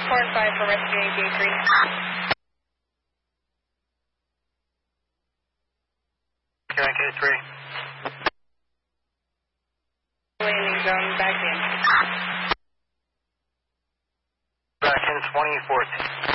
4 and 5 for rescue J3. K3. Landing zone, back in. Back in 2014.